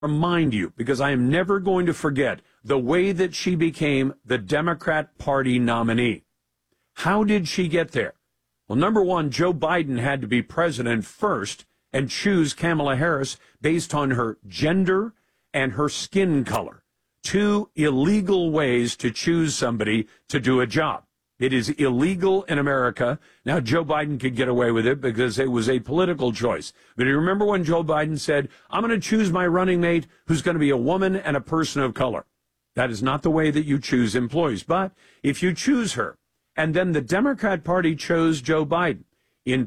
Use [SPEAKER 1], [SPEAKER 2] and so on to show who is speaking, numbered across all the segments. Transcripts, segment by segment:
[SPEAKER 1] remind you, because I am never going to forget the way that she became the Democrat Party nominee. How did she get there? Well, number one, Joe Biden had to be president first and choose Kamala Harris based on her gender and her skin color. Two illegal ways to choose somebody to do a job. It is illegal in America. Now, Joe Biden could get away with it because it was a political choice. But you remember when Joe Biden said, I'm going to choose my running mate who's going to be a woman and a person of color. That is not the way that you choose employees. But if you choose her, and then the Democrat Party chose Joe Biden in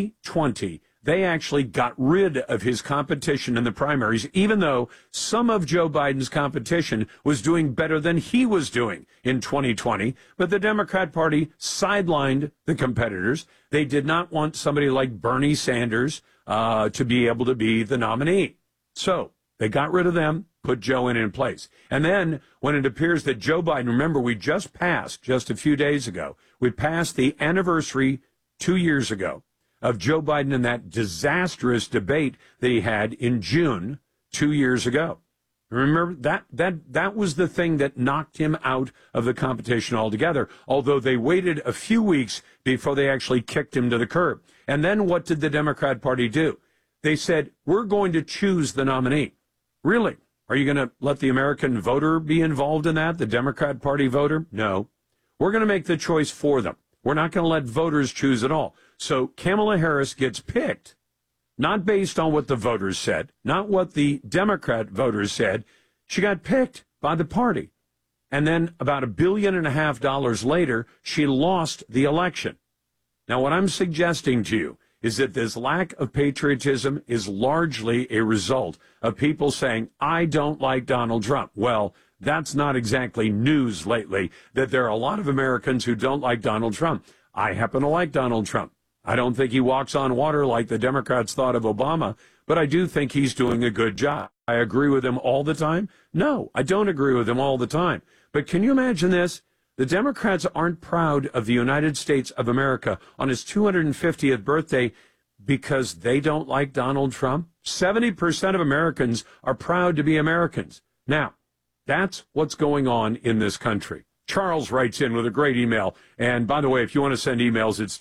[SPEAKER 1] 2020, they actually got rid of his competition in the primaries, even though some of Joe Biden's competition was doing better than he was doing in 2020. But the Democrat Party sidelined the competitors. They did not want somebody like Bernie Sanders to be able to be the nominee. So they got rid of them, put Joe in place. And then when it appears that Joe Biden, remember, we just passed, just a few days ago, we passed the anniversary 2 years ago of Joe Biden in that disastrous debate that he had in June 2 years ago. Remember, that was the thing that knocked him out of the competition altogether, although they waited a few weeks before they actually kicked him to the curb. And then what did the Democrat Party do? They said, we're going to choose the nominee. Really? Are you going to let the American voter be involved in that, the Democrat Party voter? No. We're going to make the choice for them. We're not going to let voters choose at all. So Kamala Harris gets picked, not based on what the voters said, not what the Democrat voters said. She got picked by the party. And then about $1.5 billion later, she lost the election. Now, what I'm suggesting to you is that this lack of patriotism is largely a result of people saying, I don't like Donald Trump. Well, that's not exactly news lately, that there are a lot of Americans who don't like Donald Trump. I happen to like Donald Trump. I don't think he walks on water like the Democrats thought of Obama, but I do think he's doing a good job. I agree with him all the time? No, I don't agree with him all the time. But can you imagine this? The Democrats aren't proud of the United States of America on his 250th birthday because they don't like Donald Trump. 70% of Americans are proud to be Americans. Now, that's what's going on in this country. Charles writes in with a great email. And by the way, if you want to send emails, it's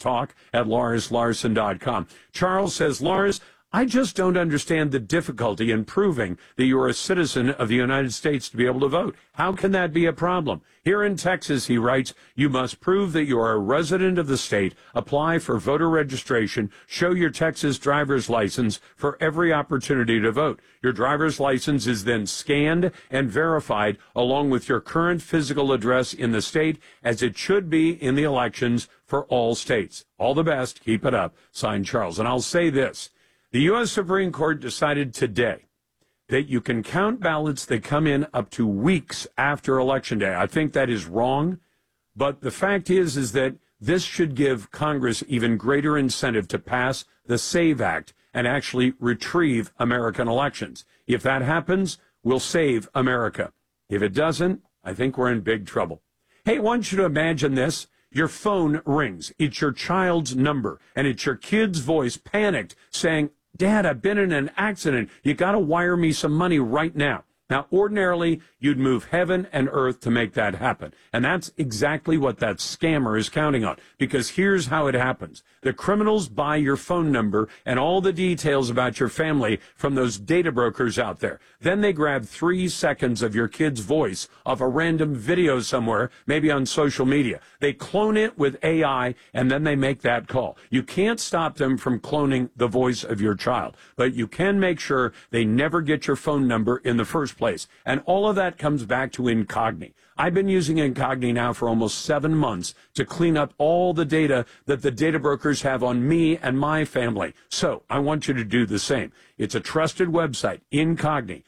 [SPEAKER 1] talk@LarsLarson.com. Charles says, Lars, I just don't understand the difficulty in proving that you're a citizen of the United States to be able to vote. How can that be a problem? Here in Texas, he writes, you must prove that you are a resident of the state, apply for voter registration, show your Texas driver's license for every opportunity to vote. Your driver's license is then scanned and verified along with your current physical address in the state, as it should be in the elections for all states. All the best. Keep it up. Signed, Charles. And I'll say this. The U.S. Supreme Court decided today that you can count ballots that come in up to weeks after Election Day. I think that is wrong, but the fact is that this should give Congress even greater incentive to pass the SAVE Act and actually retrieve American elections. If that happens, we'll save America. If it doesn't, I think we're in big trouble. Hey, I want you to imagine this. Your phone rings. It's your child's number, and it's your kid's voice, panicked, saying, Dad, I've been in an accident. You got to wire me some money right now. Now, ordinarily, you'd move heaven and earth to make that happen. And that's exactly what that scammer is counting on. Because here's how it happens. The criminals buy your phone number and all the details about your family from those data brokers out there. Then they grab 3 seconds of your kid's voice off a random video somewhere, maybe on social media. They clone it with AI, and then they make that call. You can't stop them from cloning the voice of your child, but you can make sure they never get your phone number in the first place. And all of that comes back to Incogni. I've been using Incogni now for almost 7 months to clean up all the data that the data brokers have on me and my family. So I want you to do the same. It's a trusted website, Incogni,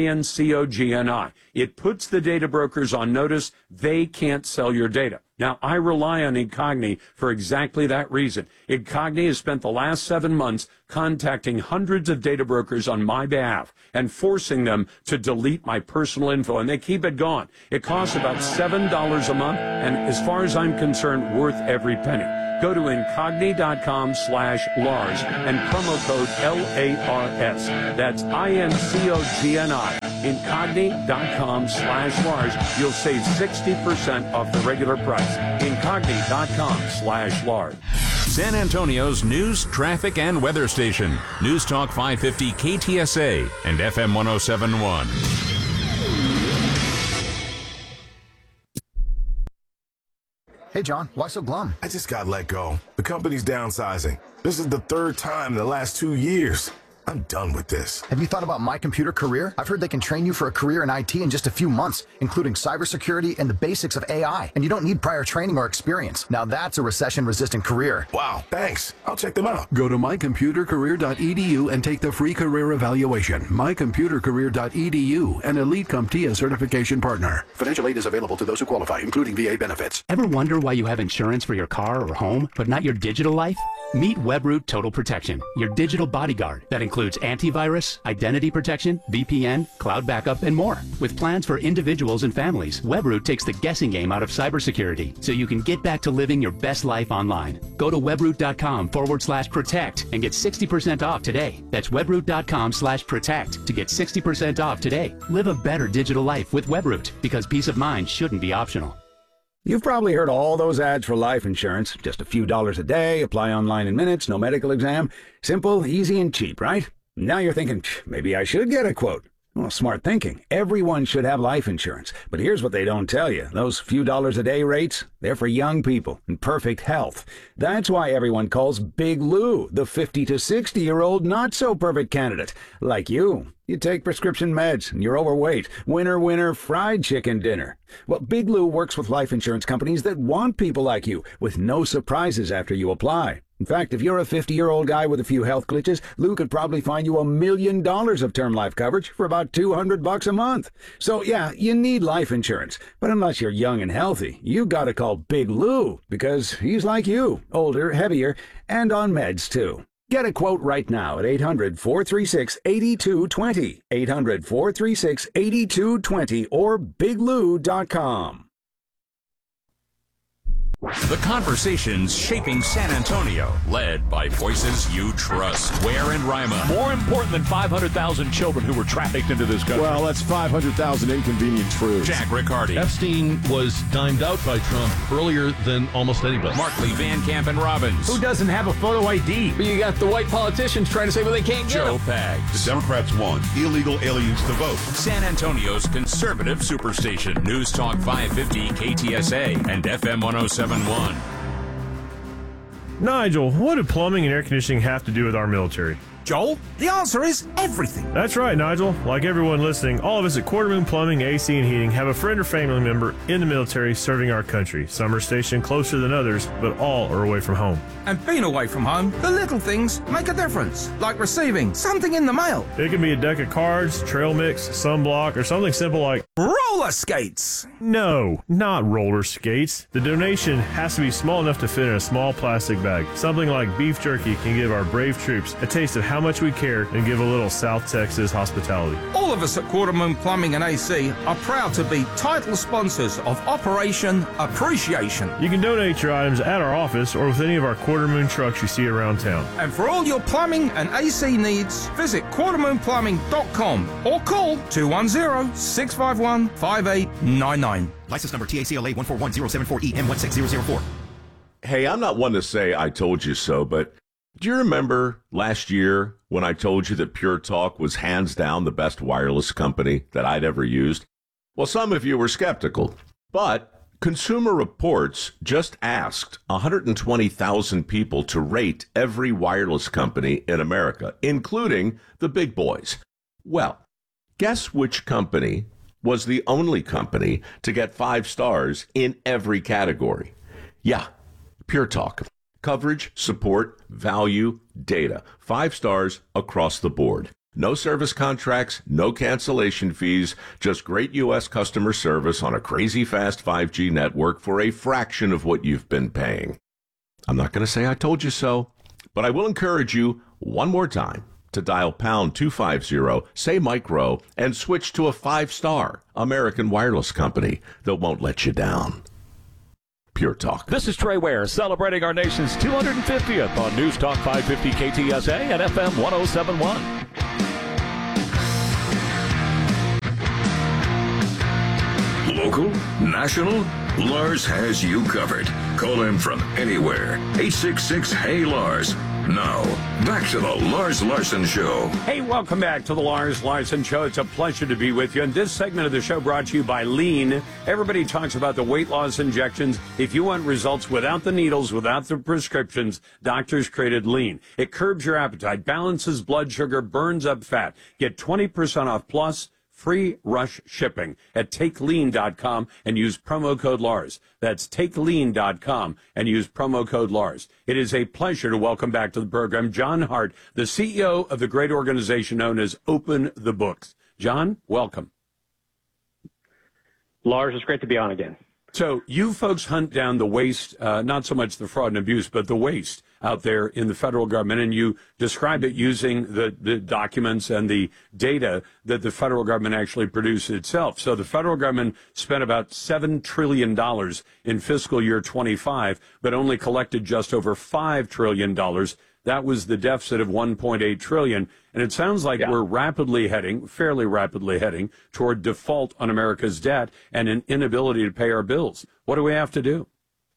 [SPEAKER 1] Incogni. It puts the data brokers on notice they can't sell your data. Now, I rely on Incogni for exactly that reason. Incogni has spent the last 7 months contacting hundreds of data brokers on my behalf and forcing them to delete my personal info, and they keep it gone. It costs about $7 a month, and as far as I'm concerned, worth every penny. Go to incogni.com/Lars and promo code LARS. That's INCOGNI. Incogni.com/Lars. You'll save 60% off the regular price. Incogni.com/Lars.
[SPEAKER 2] San Antonio's news, traffic, and weather station. News Talk 550 KTSA and FM 1071.
[SPEAKER 3] Hey, John, why so glum?
[SPEAKER 4] I just got let go. The company's downsizing. This is the third time in the last 2 years. I'm done with this.
[SPEAKER 3] Have you thought about My Computer Career? I've heard they can train you for a career in IT in just a few months, including cybersecurity and the basics of AI. And you don't need prior training or experience. Now that's a recession-resistant career.
[SPEAKER 4] Wow, thanks. I'll check them out.
[SPEAKER 5] Go to mycomputercareer.edu and take the free career evaluation. mycomputercareer.edu, an Elite CompTIA certification partner. Financial aid is available to those who qualify, including VA benefits.
[SPEAKER 6] Ever wonder why you have insurance for your car or home, but not your digital life? Meet Webroot Total Protection, your digital bodyguard that includes antivirus, identity protection, VPN, cloud backup, and more. With plans for individuals and families, Webroot takes the guessing game out of cybersecurity so you can get back to living your best life online. Go to webroot.com/protect and get 60% off today. That's webroot.com/protect to get 60% off today. Live a better digital life with Webroot, because peace of mind shouldn't be optional.
[SPEAKER 7] You've probably heard all those ads for life insurance. Just a few dollars a day, apply online in minutes, no medical exam. Simple, easy, and cheap, right? Now you're thinking, maybe I should get a quote. Well, smart thinking. Everyone should have life insurance. But here's what they don't tell you. Those few dollars a day rates, they're for young people in perfect health. That's why everyone calls Big Lou the 50 to 60-year-old not-so-perfect candidate. Like you. You take prescription meds and you're overweight. Winner, winner, fried chicken dinner. Well, Big Lou works with life insurance companies that want people like you, with no surprises after you apply. In fact, if you're a 50-year-old guy with a few health glitches, Lou could probably find you $1 million of term life coverage for about $200 a month. So yeah, you need life insurance. But unless you're young and healthy, you gotta call Big Lou, because he's like you, older, heavier, and on meds too. Get a quote right now at 800-436-8220, 800-436-8220, or biglou.com.
[SPEAKER 2] The conversations shaping San Antonio, led by voices you trust. Ware and Rima.
[SPEAKER 8] More important than 500,000 children who were trafficked into this country.
[SPEAKER 9] Well, that's 500,000 inconvenient truths.
[SPEAKER 2] Jack Riccardi.
[SPEAKER 10] Epstein was dimed out by Trump earlier than almost anybody.
[SPEAKER 2] Markley, Van Camp, and Robbins.
[SPEAKER 8] Who doesn't have a photo ID?
[SPEAKER 11] But you got the white politicians trying to say, well, they can't get
[SPEAKER 2] Joe
[SPEAKER 11] them.
[SPEAKER 2] Pags.
[SPEAKER 12] The Democrats want illegal aliens to vote.
[SPEAKER 2] San Antonio's conservative superstation. News Talk 550 KTSA and FM 1071.
[SPEAKER 13] Nigel, what do plumbing and air conditioning have to do with our military?
[SPEAKER 14] Joel, the answer is everything.
[SPEAKER 13] That's right, Nigel. Like everyone listening, all of us at Quartermoon Plumbing, AC, and Heating have a friend or family member in the military serving our country. Some are stationed closer than others, but all are away from home.
[SPEAKER 14] And being away from home, the little things make a difference, like receiving something in the mail.
[SPEAKER 13] It can be a deck of cards, trail mix, sunblock, or something simple like
[SPEAKER 14] roller skates.
[SPEAKER 13] No, not roller skates. The donation has to be small enough to fit in a small plastic bag. Something like beef jerky can give our brave troops a taste of how much we care and give a little South Texas hospitality.
[SPEAKER 14] All of us at Quartermoon Plumbing and AC are proud to be title sponsors of Operation Appreciation.
[SPEAKER 13] You can donate your items at our office or with any of our Quartermoon trucks you see around town.
[SPEAKER 14] And for all your plumbing and AC needs, visit quartermoonplumbing.com or call 210-651-5899.
[SPEAKER 15] License number TACLA 141074EM16004.
[SPEAKER 12] Hey, I'm not one to say I told you so, but do you remember last year when I told you that Pure Talk was hands down the best wireless company that I'd ever used? Well, some of you were skeptical, but Consumer Reports just asked 120,000 people to rate every wireless company in America, including the big boys. Well, guess which company was the only company to get 5 stars in every category? Yeah, Pure Talk. Coverage, support, value, data. 5 stars across the board. No service contracts, no cancellation fees, just great U.S. customer service on a crazy fast 5G network for a fraction of what you've been paying. I'm not going to say I told you so, but I will encourage you one more time to dial pound 250, say micro, and switch to a 5-star American wireless company that won't let you down. Pure Talk.
[SPEAKER 8] This is Trey Ware celebrating our nation's 250th on News Talk 550 KTSA and FM 1071.
[SPEAKER 16] Local, national, Lars has you covered. Call him from anywhere. 866-HEY-LARS. Now, back to the Lars Larson Show.
[SPEAKER 1] Hey, welcome back to the Lars Larson Show. It's a pleasure to be with you. And this segment of the show brought to you by Lean. Everybody talks about the weight loss injections. If you want results without the needles, without the prescriptions, doctors created Lean. It curbs your appetite, balances blood sugar, burns up fat. Get 20% off plus free rush shipping at TakeLean.com and use promo code Lars. That's TakeLean.com and use promo code Lars. It is a pleasure to welcome back to the program John Hart, the CEO of the great organization known as Open the Books. John, welcome.
[SPEAKER 17] Lars, it's great to be on again.
[SPEAKER 1] So you folks hunt down the waste, not so much the fraud and abuse, but the waste out there in the federal government, and you describe it using the documents and the data that the federal government actually produces itself. So the federal government spent about $7 trillion in fiscal year 25, but only collected just over $5 trillion. That was the deficit of $1.8 trillion. And it sounds like we're fairly rapidly heading toward default on America's debt and an inability to pay our bills. What do we have to do?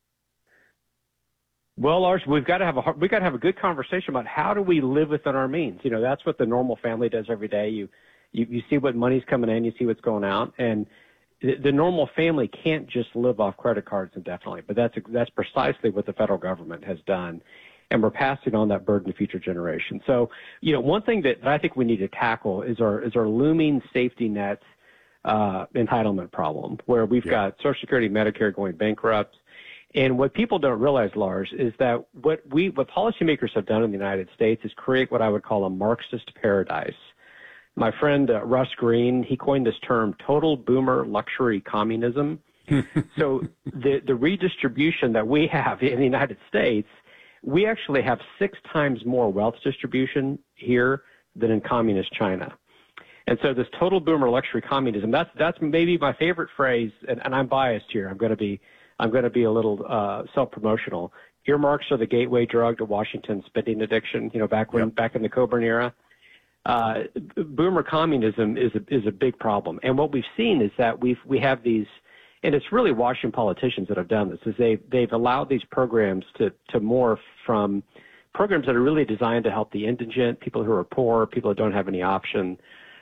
[SPEAKER 17] Well, Lars, we've got to have a good conversation about how do we live within our means. You know, that's what the normal family does every day. You see what money's coming in, you see what's going out, and the normal family can't just live off credit cards indefinitely. But that's precisely what the federal government has done, and we're passing on that burden to future generations. So, you know, one thing that I think we need to tackle is our looming safety net entitlement problem, where we've got Social Security, Medicare going bankrupt. And what people don't realize, Lars, is that what policymakers have done in the United States is create what I would call a Marxist paradise. My friend Russ Green, he coined this term total boomer luxury communism. So the redistribution that we have in the United States, we actually have 6 times more wealth distribution here than in communist China. And so this total boomer luxury communism, that's maybe my favorite phrase, and I'm biased here. I'm going to be a little self-promotional. Earmarks are the gateway drug to Washington's spending addiction. You know, back in the Coburn era, boomer communism is a big problem. And what we've seen is that we have these, and it's really Washington politicians that have done this. Is they've allowed these programs to morph from programs that are really designed to help the indigent, people who are poor, people that don't have any option,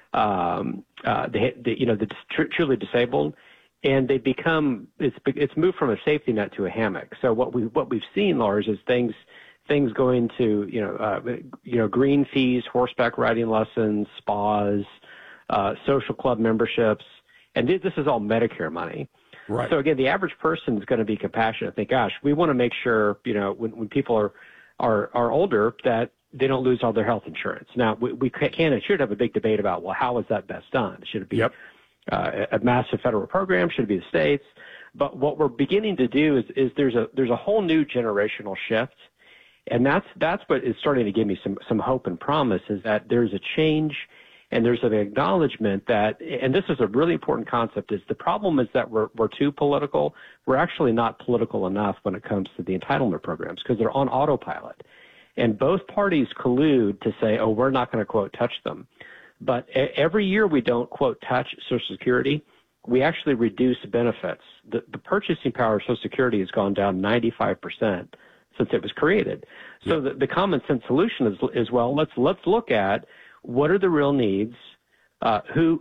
[SPEAKER 17] the truly disabled. And they become it's moved from a safety net to a hammock. So what we've seen, Lars, is things going to green fees, horseback riding lessons, spas, social club memberships, and this is all Medicare money.
[SPEAKER 1] Right.
[SPEAKER 17] So again, the average person is going to be compassionate. Think, gosh, we want to make sure when people are older that they don't lose all their health insurance. Now we can and should have a big debate about, well, how is that best done? Should it be a massive federal program? Should it be the states? But what we're beginning to do is there's a whole new generational shift, and that's what is starting to give me some hope and promise, is that there's a change and there's an acknowledgement that, and this is a really important concept, is the problem is that we're too political. We're actually not political enough when it comes to the entitlement programs because they're on autopilot. And both parties collude to say, oh, we're not going to, quote, touch them. But every year we don't, quote, touch Social Security, we actually reduce benefits. The purchasing power of Social Security has gone down 95% since it was created. So the common sense solution is well, let's look at what are the real needs, who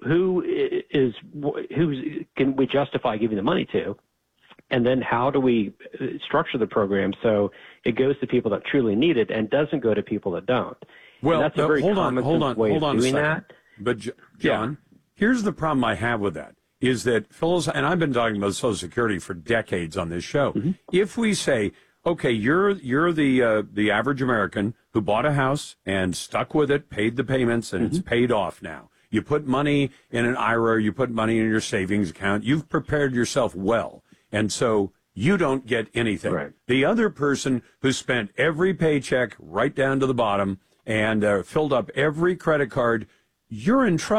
[SPEAKER 17] can we justify giving the money to, and then how do we structure the program so it goes to people that truly need it and doesn't go to people that don't.
[SPEAKER 1] Well,
[SPEAKER 17] that's a very
[SPEAKER 1] hold on
[SPEAKER 17] a second.
[SPEAKER 1] That. But John, here's the problem I have with that, is that Phyllis, and I've been talking about Social Security for decades on this show. Mm-hmm. If we say, okay, you're the average American who bought a house and stuck with it, paid the payments, and it's paid off now. You put money in an IRA, you put money in your savings account, you've prepared yourself well, and so you don't get anything. Right. The other person who spent every paycheck right down to the bottom and filled up every credit card, you're in trouble.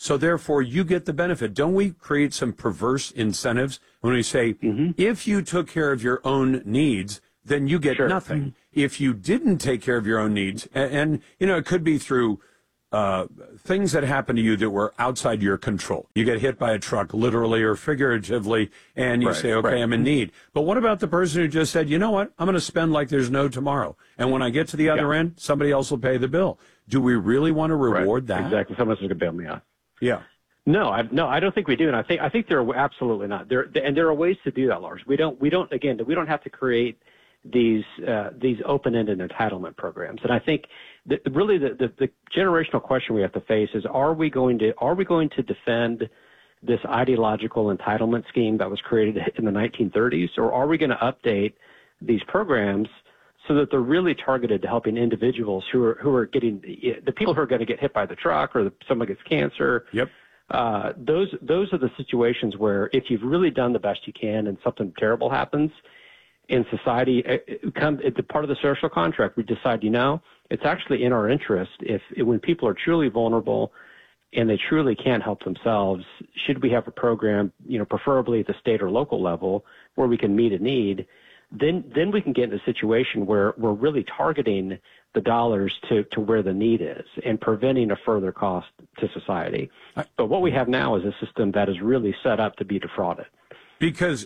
[SPEAKER 1] So therefore, you get the benefit. Don't we create some perverse incentives when we say, if you took care of your own needs, then you get nothing. If you didn't take care of your own needs, and it could be through things that happen to you that were outside your control. You get hit by a truck, literally or figuratively, and you say, okay, I'm in need. But what about the person who just said, you know what, I'm going to spend like there's no tomorrow. And when I get to the other end, somebody else will pay the bill. Do we really want to reward that?
[SPEAKER 17] Exactly. Someone else is going to bail me out.
[SPEAKER 1] Yeah.
[SPEAKER 17] No, I don't think we do, and I think there are absolutely not. There are ways to do that, Lars. We don't have to create these open-ended entitlement programs. And I think really the generational question we have to face is: Are we going to defend this ideological entitlement scheme that was created in the 1930s, or are we going to update these programs so that they're really targeted to helping individuals who are getting the people who are going to get hit by the truck, or someone gets cancer?
[SPEAKER 1] Yep.
[SPEAKER 17] Those are the situations where if you've really done the best you can and something terrible happens in society, it's a part of the social contract. We decide, it's actually in our interest when people are truly vulnerable and they truly can't help themselves, should we have a program, preferably at the state or local level, where we can meet a need, then we can get in a situation where we're really targeting the dollars to where the need is and preventing a further cost to society. But what we have now is a system that is really set up to be defrauded.
[SPEAKER 1] Because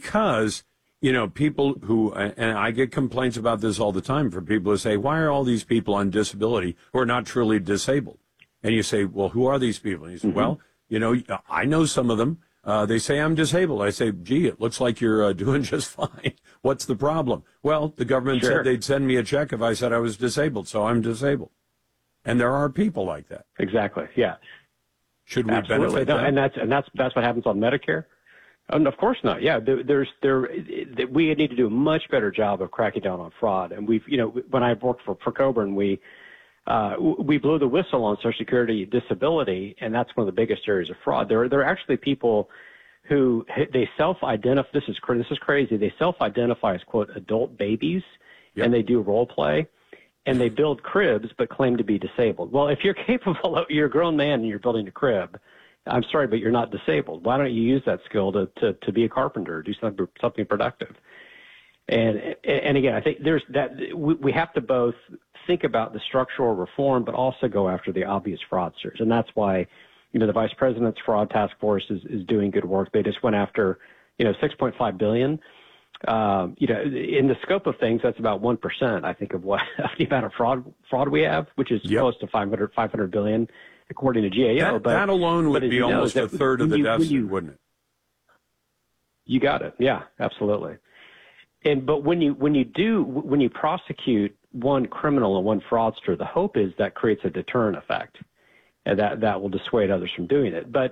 [SPEAKER 1] people who, and I get complaints about this all the time from people who say, why are all these people on disability who are not truly disabled? And you say, well, who are these people? And you say, well, I know some of them. They say I'm disabled. I say, gee, it looks like you're doing just fine. What's the problem? Well, the government said they'd send me a check if I said I was disabled, so I'm disabled. And there are people like that.
[SPEAKER 17] Exactly. Yeah.
[SPEAKER 1] Should we benefit them?
[SPEAKER 17] And that's what happens on Medicare. And of course not. Yeah. We need to do a much better job of cracking down on fraud. And when I worked for Coburn, we blew the whistle on Social Security disability, and that's one of the biggest areas of fraud. There are actually people who they self-identify. This is crazy. They self-identify as, quote, adult babies, and they do role play, and they build cribs but claim to be disabled. Well, if you're capable, you're a grown man and you're building a crib, I'm sorry, but you're not disabled. Why don't you use that skill to be a carpenter, do something productive? And again, I think we have to both think about the structural reform, but also go after the obvious fraudsters. And that's why, the Vice President's Fraud Task Force is doing good work. They just went after, $6.5 billion. In the scope of things, that's about 1%, I think, of the amount of fraud we have, which is close to $500 billion, according to GAO.
[SPEAKER 1] That alone would be almost a third of the deficit, wouldn't it?
[SPEAKER 17] You got it. Yeah, absolutely. But when you prosecute one criminal and one fraudster, the hope is that creates a deterrent effect, and that will dissuade others from doing it. But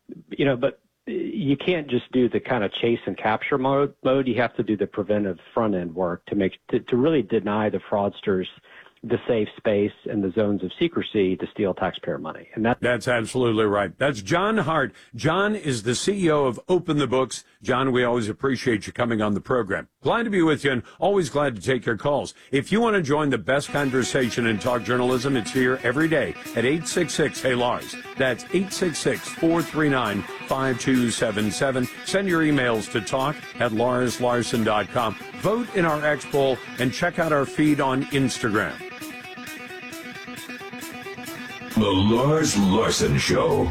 [SPEAKER 17] you can't just do the kind of chase and capture mode. You have to do the preventive front end work to really deny the fraudsters the safe space and the zones of secrecy to steal taxpayer money. And
[SPEAKER 1] that's absolutely right. That's John Hart. John is the CEO of Open the Books. John, we always appreciate you coming on the program. Glad to be with you and always glad to take your calls. If you want to join the best conversation in talk journalism, it's here every day at 866-HEY-LARS. That's 866-439-5277. Send your emails to talk@LarsLarson.com. Vote in our X poll and check out our feed on Instagram.
[SPEAKER 16] The Lars Larson Show.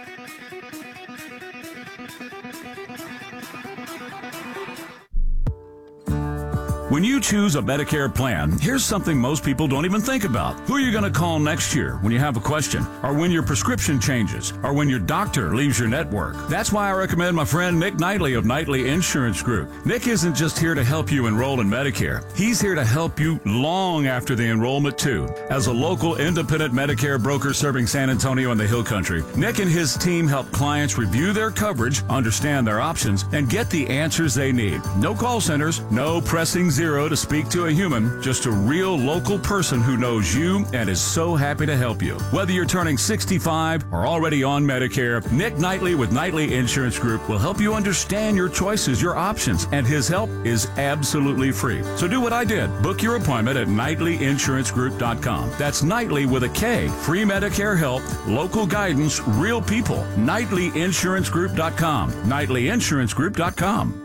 [SPEAKER 18] When you choose a Medicare plan, here's something most people don't even think about. Who are you going to call next year when you have a question, or when your prescription changes, or when your doctor leaves your network? That's why I recommend my friend Nick Knightley of Knightley Insurance Group. Nick isn't just here to help you enroll in Medicare. He's here to help you long after the enrollment, too. As a local independent Medicare broker serving San Antonio and the Hill Country, Nick and his team help clients review their coverage, understand their options, and get the answers they need. No call centers, no pressing zero zero to speak to a human, just a real local person who knows you and is so happy to help you. Whether you're turning 65 or already on Medicare, Nick Knightley with Knightley Insurance Group will help you understand your choices, your options, and his help is absolutely free. So do what I did. Book your appointment at KnightleyInsuranceGroup.com. That's Knightley with a K. Free Medicare help, local guidance, real people. KnightleyInsuranceGroup.com. KnightleyInsuranceGroup.com.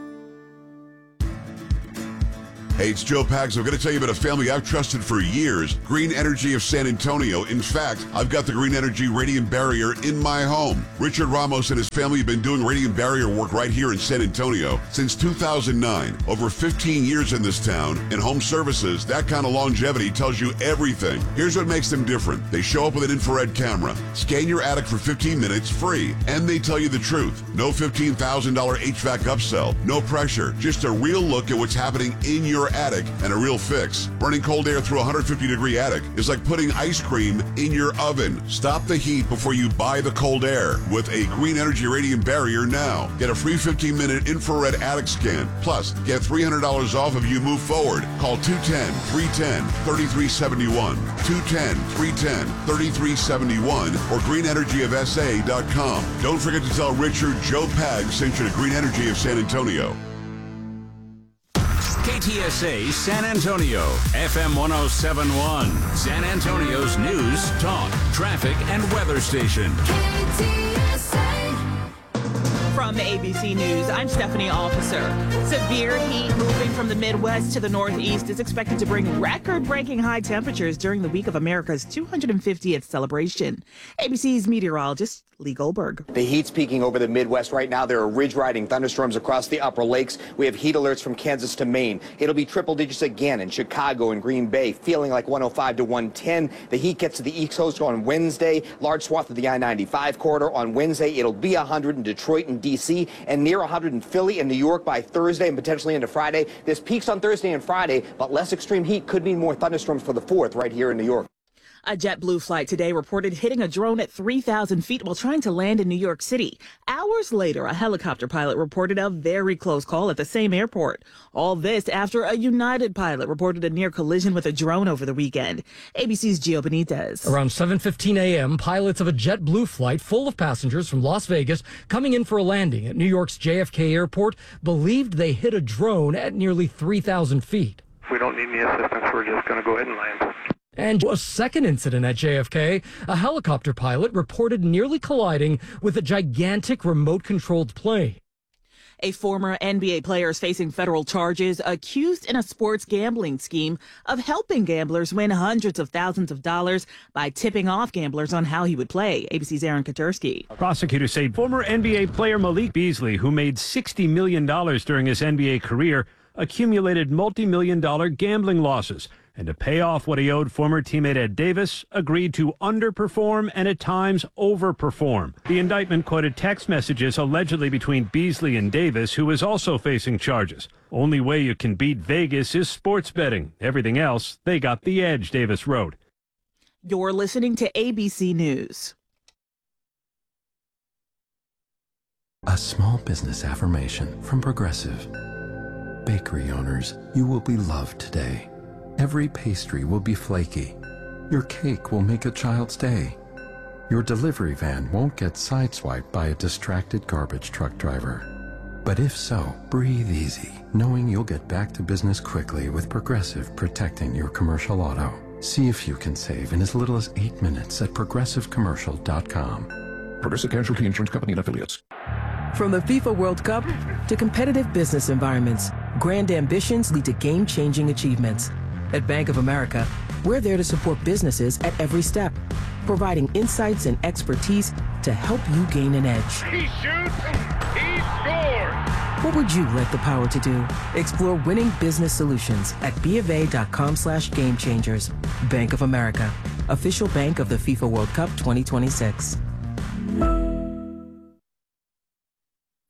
[SPEAKER 19] Hey, it's Joe Pags. I'm going to tell you about a family I've trusted for years, Green Energy of San Antonio. In fact, I've got the Green Energy Radiant Barrier in my home. Richard Ramos and his family have been doing radiant barrier work right here in San Antonio since 2009. Over 15 years in this town. In home services, that kind of longevity tells you everything. Here's what makes them different. They show up with an infrared camera, scan your attic for 15 minutes free, and they tell you the truth. No $15,000 HVAC upsell, no pressure, just a real look at what's happening in your attic and a real fix. Running cold air through a 150-degree attic is like putting ice cream in your oven. Stop the heat before you buy the cold air with a Green Energy Radiant Barrier now. Get a free 15-minute infrared attic scan. Plus, get $300 off if you move forward. Call 210-310-3371, 210-310-3371, or greenenergyofsa.com. Don't forget to tell Richard Joe Pags sent you to Green Energy of San Antonio.
[SPEAKER 2] KTSA San Antonio, FM 1071, San Antonio's news, talk, traffic, and weather station.
[SPEAKER 20] From ABC News, I'm Stephanie Officer. Severe heat moving from the Midwest to the Northeast is expected to bring record-breaking high temperatures during the week of America's 250th celebration. ABC's meteorologist Lee Goldberg.
[SPEAKER 21] The heat's peaking over the Midwest right now. There are ridge-riding thunderstorms across the upper lakes. We have heat alerts from Kansas to Maine. It'll be triple digits again in Chicago and Green Bay, feeling like 105 to 110. The heat gets to the East Coast on Wednesday. Large swath of the I-95 corridor on Wednesday. It'll be 100 in Detroit and D.C. and near 100 in Philly and New York by Thursday and potentially into Friday. This peaks on Thursday and Friday, but less extreme heat could mean more thunderstorms for the 4th right here in New York.
[SPEAKER 20] A JetBlue flight today reported hitting a drone at 3,000 feet while trying to land in New York City. Hours later, a helicopter pilot reported a very close call at the same airport. All this after a United pilot reported a near collision with a drone over the weekend. ABC's Gio Benitez.
[SPEAKER 22] Around 7:15 a.m., pilots of a JetBlue flight full of passengers from Las Vegas coming in for a landing at New York's JFK Airport believed they hit a drone at nearly 3,000 feet.
[SPEAKER 23] If we don't need any assistance, we're just going to go ahead and land.
[SPEAKER 22] And a second incident at JFK, a helicopter pilot reported nearly colliding with a gigantic remote-controlled plane.
[SPEAKER 20] A former NBA player is facing federal charges accused in a sports gambling scheme of helping gamblers win hundreds of thousands of dollars by tipping off gamblers on how he would play. ABC's Aaron Katursky.
[SPEAKER 24] Prosecutors say former NBA player Malik Beasley, who made $60 million during his NBA career, accumulated multi-million-dollar gambling losses. And to pay off what he owed former teammate Ed Davis, agreed to underperform and at times overperform. The indictment quoted text messages allegedly between Beasley and Davis, who is also facing charges. Only way you can beat Vegas is sports betting. Everything else, they got the edge, Davis wrote.
[SPEAKER 20] You're listening to ABC News.
[SPEAKER 25] A small business affirmation from Progressive. Bakery owners, you will be loved today. Every pastry will be flaky. Your cake will make a child's day. Your delivery van won't get sideswiped by a distracted garbage truck driver. But if so, breathe easy, knowing you'll get back to business quickly with Progressive protecting your commercial auto. See if you can save in as little as 8 minutes at progressivecommercial.com.
[SPEAKER 9] Progressive Casualty Insurance Company and Affiliates.
[SPEAKER 26] From the FIFA World Cup to competitive business environments, grand ambitions lead to game-changing achievements. At Bank of America, we're there to support businesses at every step, providing insights and expertise to help you gain an edge.
[SPEAKER 27] He shoots, he scores!
[SPEAKER 26] What would you like the power to do? Explore winning business solutions at BofA.com/gamechangers. Bank of America, official bank of the FIFA World Cup 2026.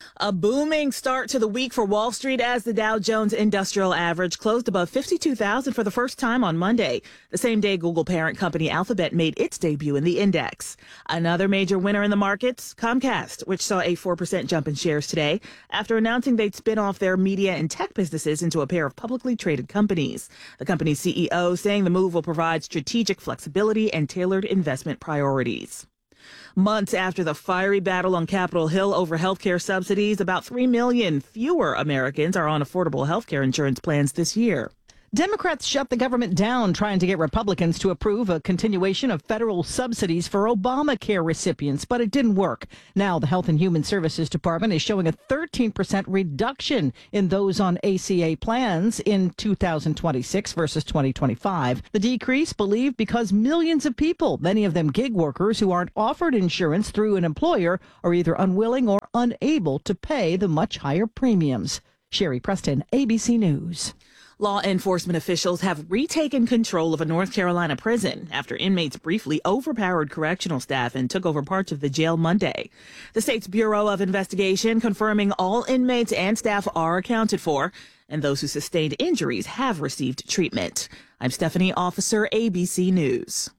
[SPEAKER 20] A booming start to the week for Wall Street as the Dow Jones Industrial Average closed above 52,000 for the first time on Monday, the same day Google parent company Alphabet made its debut in the index. Another major winner in the markets, Comcast, which saw a 4% jump in shares today after announcing they'd spin off their media and tech businesses into a pair of publicly traded companies. The company's CEO saying the move will provide strategic flexibility and tailored investment priorities. Months after the fiery battle on Capitol Hill over health care subsidies, about 3 million fewer Americans are on affordable health care insurance plans this year.
[SPEAKER 3] Democrats shut the government down trying to get Republicans to approve a continuation of federal subsidies for Obamacare recipients, but it didn't work. Now the Health and Human Services Department is showing a 13% reduction in those on ACA plans in 2026 versus 2025. The decrease believed because millions of people, many of them gig workers who aren't offered insurance through an employer, are either unwilling or unable to pay the much higher premiums. Sherry Preston, ABC News.
[SPEAKER 20] Law enforcement officials have retaken control of a North Carolina prison after inmates briefly overpowered correctional staff and took over parts of the jail Monday. The state's Bureau of Investigation confirming all inmates and staff are accounted for, and those who sustained injuries have received treatment. I'm Stephanie Officer, ABC News.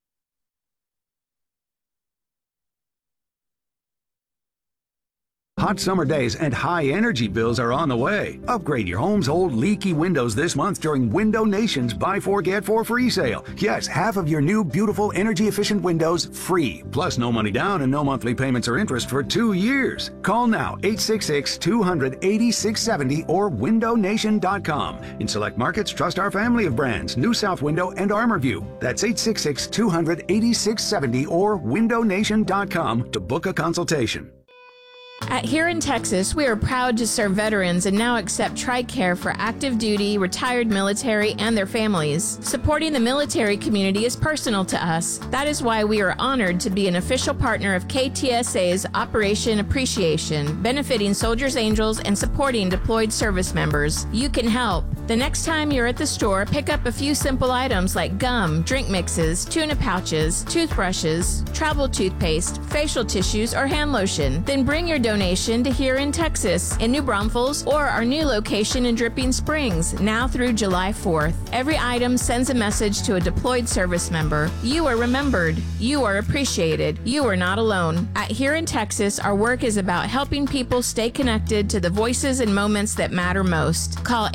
[SPEAKER 4] Hot summer days and high energy bills are on the way. Upgrade your home's old leaky windows this month during Window Nation's Buy 4 Get 4 free sale. Yes, half of your new beautiful energy efficient windows free. Plus no money down and no monthly payments or interest for 2 years. Call now 866-200-8670 or windownation.com. In select markets, trust our family of brands, New South Window and ArmorView. That's 866-200-8670 or windownation.com to book a consultation.
[SPEAKER 5] Here in Texas, we are proud to serve veterans and now accept TRICARE for active duty, retired military, and their families. Supporting the military community is personal to us. That is why we are honored to be an official partner of KTSA's Operation Appreciation, benefiting Soldiers Angels and supporting deployed service members. You can help. The next time you're at the store, pick up a few simple items like gum, drink mixes, tuna pouches, toothbrushes, travel toothpaste, facial tissues, or hand lotion. Then bring your donation to Here in Texas, in New Braunfels, or our new location in Dripping Springs, now through July 4th. Every item sends a message to a deployed service member. You are remembered. You are appreciated. You are not alone. At Here in Texas, our work is about helping people stay connected to the voices and moments that matter most. Call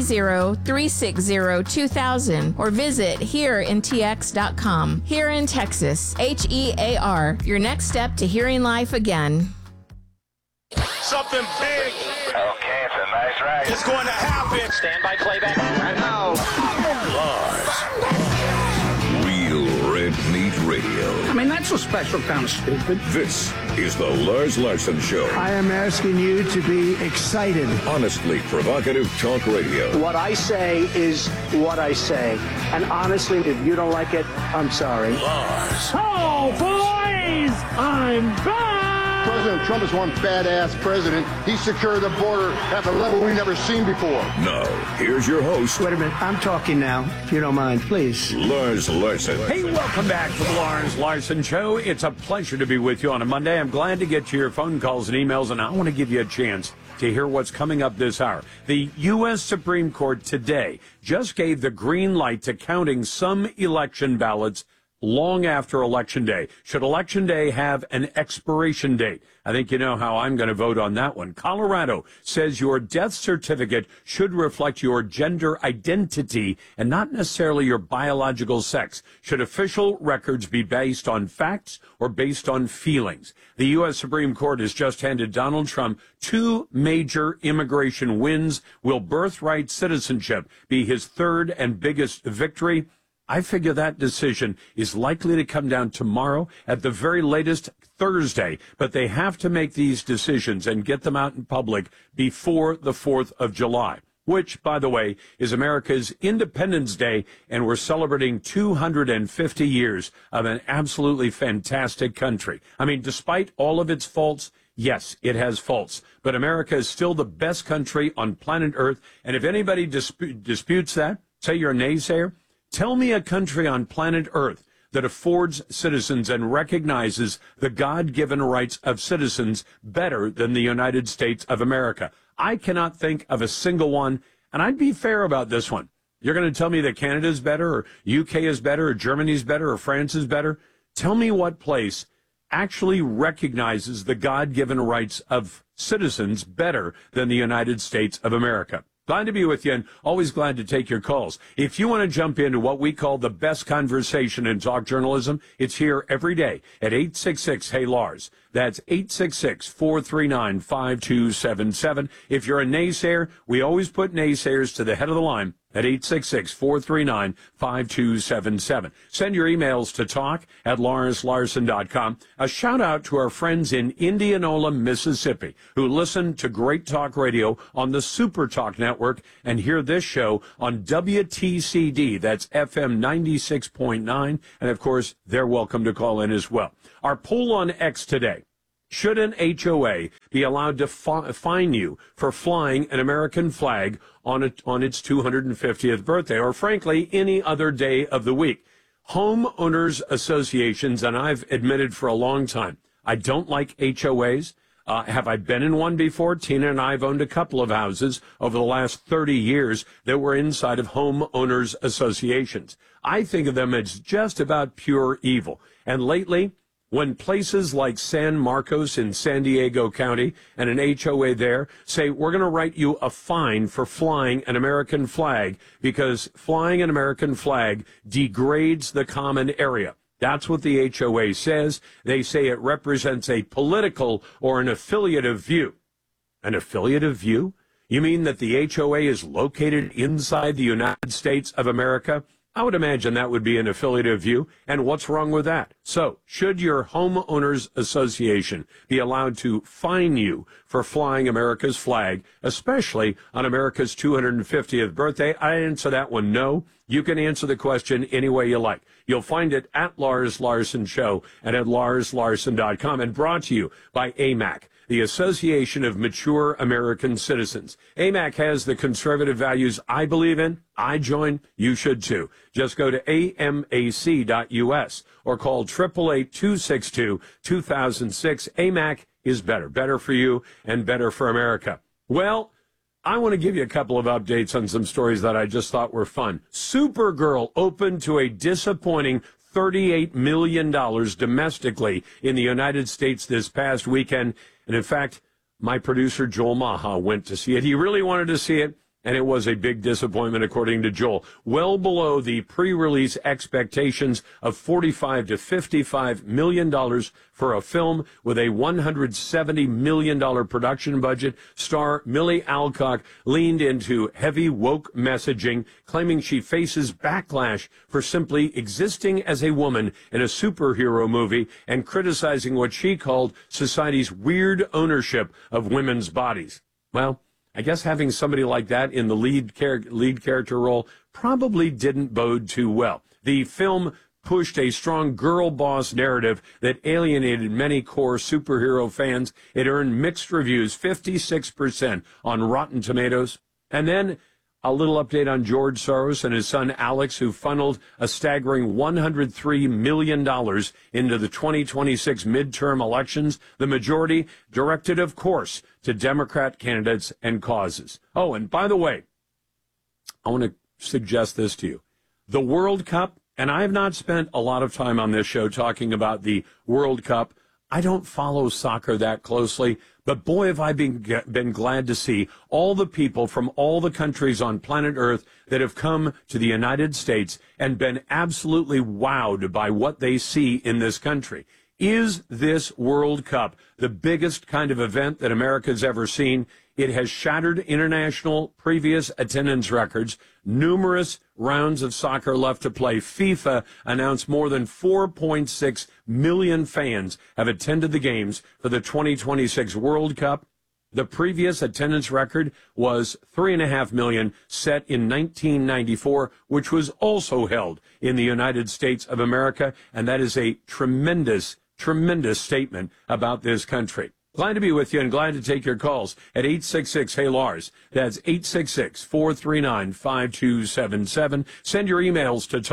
[SPEAKER 5] 830-360-2000 or visit hereintx.com. Here in Texas, HEAR, your next step to hearing life again.
[SPEAKER 27] Something big. Okay, it's a nice ride. It's going to happen. Stand by playback right now.
[SPEAKER 16] Lars. Real Red Meat Radio.
[SPEAKER 6] I mean, that's a special kind of stupid.
[SPEAKER 16] This is the Lars Larson Show.
[SPEAKER 6] I am asking you to be excited.
[SPEAKER 16] Honestly provocative talk radio.
[SPEAKER 6] What I say is what I say. And honestly, if you don't like it, I'm sorry.
[SPEAKER 16] Lars.
[SPEAKER 6] Oh, boys! I'm back!
[SPEAKER 7] President Trump is one badass president. He secured the border at a level we've never seen before.
[SPEAKER 16] Now, here's your host.
[SPEAKER 6] Wait a minute. I'm talking now, if you don't mind, please.
[SPEAKER 16] Lars Larson.
[SPEAKER 1] Hey, welcome back to the Lars Larson Show. It's a pleasure to be with you on a Monday. I'm glad to get to your phone calls and emails, and I want to give you a chance to hear what's coming up this hour. The U.S. Supreme Court today just gave the green light to counting some election ballots long after Election Day. Should Election Day have an expiration date? I think you know how I'm going to vote on that one. Colorado says your death certificate should reflect your gender identity and not necessarily your biological sex. Should official records be based on facts or based on feelings? The U.S. Supreme Court has just handed Donald Trump 2 major immigration wins. Will birthright citizenship be his third and biggest victory? I figure that decision is likely to come down tomorrow, at the very latest Thursday, but they have to make these decisions and get them out in public before the 4th of July, which, by the way, is America's Independence Day, and we're celebrating 250 years of an absolutely fantastic country. I mean, despite all of its faults, yes, it has faults, but America is still the best country on planet Earth, and if anybody disputes that, say you're a naysayer, tell me a country on planet Earth that affords citizens and recognizes the God-given rights of citizens better than the United States of America? I cannot think of a single one, and I'd be fair about this one. You're going to tell me that Canada is better, or UK is better, or Germany is better, or France is better? Tell me what place actually recognizes the God-given rights of citizens better than the United States of America. Glad to be with you, and always glad to take your calls. If you want to jump into what we call the best conversation in talk journalism, it's here every day at 866-HEY-LARS. That's 866-439-5277. If you're a naysayer, we always put naysayers to the head of the line at 866-439-5277. Send your emails to talk@LarsLarson.com. A shout out to our friends in Indianola, Mississippi, who listen to Great Talk Radio on the Super Talk Network and hear this show on WTCD. That's FM 96.9. And of course, they're welcome to call in as well. Our poll on X today. Should an HOA be allowed to fine you for flying an American flag on its 250th birthday, or frankly, any other day of the week? Homeowners associations, and I've admitted for a long time, I don't like HOAs. Have I been in one before? Tina and I have owned a couple of houses over the last 30 years that were inside of homeowners associations. I think of them as just about pure evil. And lately, when places like San Marcos in San Diego County and an HOA there say, we're going to write you a fine for flying an American flag because flying an American flag degrades the common area. That's what the HOA says. They say it represents a political or an affiliative view. An affiliative view? You mean that the HOA is located inside the United States of America? I would imagine that would be an affiliative view, and what's wrong with that? So, should your homeowners association be allowed to fine you for flying America's flag, especially on America's 250th birthday? I answer that one no. You can answer the question any way you like. You'll find it at Lars Larson Show and at LarsLarson.com, and brought to you by AMAC, the Association of Mature American Citizens. AMAC has the conservative values I believe in. I join. You should too. Just go to amac.us or call 888-262-2006. AMAC is better. Better for you and better for America. Well, I want to give you a couple of updates on some stories that I just thought were fun. Supergirl opened to a disappointing $38 million domestically in the United States this past weekend. And in fact, my producer, Joel Maha, went to see it. He really wanted to see it, and it was a big disappointment, according to Joel. Well below the pre-release expectations of $45 to $55 million for a film with a $170 million production budget. Star Millie Alcock leaned into heavy woke messaging, claiming she faces backlash for simply existing as a woman in a superhero movie and criticizing what she called society's weird ownership of women's bodies. Well, I guess having somebody like that in the lead character role probably didn't bode too well. The film pushed a strong girl boss narrative that alienated many core superhero fans. It earned mixed reviews, 56% on Rotten Tomatoes. And then a little update on George Soros and his son Alex, who funneled a staggering $103 million into the 2026 midterm elections, the majority directed, of course, to Democrat candidates and causes. Oh, and by the way, I want to suggest this to you. The World Cup, and I have not spent a lot of time on this show talking about the World Cup. I don't follow soccer that closely, but boy, have I been glad to see all the people from all the countries on planet Earth that have come to the United States and been absolutely wowed by what they see in this country. Is this World Cup the biggest kind of event that America's ever seen? It has shattered international previous attendance records. Numerous rounds of soccer left to play. FIFA announced more than 4.6 million fans have attended the games for the 2026 World Cup. The previous attendance record was 3.5 million, set in 1994, which was also held in the United States of America. And that is a tremendous statement about this country. Glad to be with you and glad to take your calls at 866-HEY-LARS. That's 866-439-5277. Send your emails to